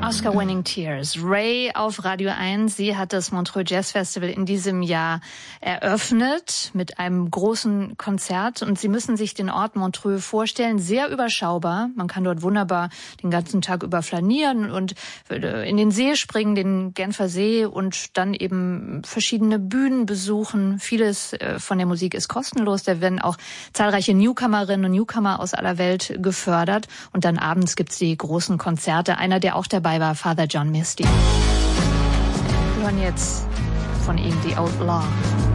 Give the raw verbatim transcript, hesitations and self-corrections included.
Oscar-winning Tears. Ray auf Radio eins. Sie hat das Montreux Jazz Festival in diesem Jahr eröffnet mit einem großen Konzert. Und Sie müssen sich den Ort Montreux vorstellen. Sehr überschaubar. Man kann dort wunderbar den ganzen Tag über flanieren und in den See springen, den Genfer See, und dann eben verschiedene Bühnen besuchen. Vieles von der Musik ist kostenlos. Da werden auch zahlreiche Newcomerinnen und Newcomer aus aller Welt gefördert. Und dann abends gibt's die großen Konzerte. Einer, der auch dabei war, Father John Misty. Wir hören jetzt von ihm The Outlaw.